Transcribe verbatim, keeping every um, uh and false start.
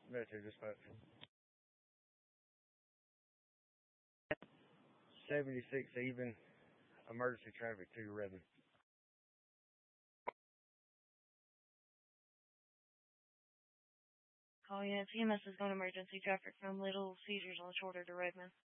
Metro dispatch. seventy-six even, emergency traffic to Redmond. Oh yeah, T M S is going emergency traffic from Little Caesars on the shoulder to Redmond.